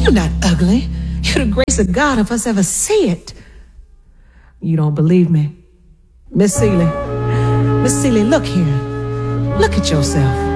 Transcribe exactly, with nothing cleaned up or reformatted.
You're not ugly. You're the grace of God if us ever see it. You don't believe me? Miss Seeley, Miss Seeley, look here. Look at yourself.